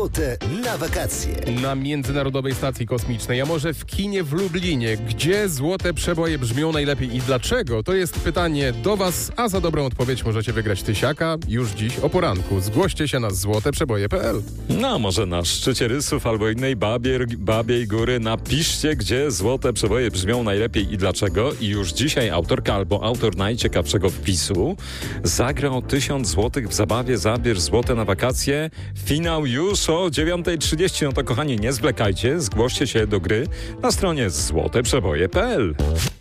Złote na wakacje. Na Międzynarodowej Stacji Kosmicznej, a może w kinie w Lublinie. Gdzie złote przeboje brzmią najlepiej i dlaczego? To jest pytanie do Was, a za dobrą odpowiedź możecie wygrać tysiaka już dziś o poranku. Zgłoście się na złoteprzeboje.pl. No, może na szczycie Rysów albo innej babiej góry napiszcie, gdzie złote przeboje brzmią najlepiej i dlaczego. I już dzisiaj autorka albo autor najciekawszego wpisu zagra o 1000 złotych w zabawie Zabierz złote na wakacje. Finał już o 9:30. No to kochani, nie zwlekajcie, zgłoście się do gry na stronie złoteprzeboje.pl.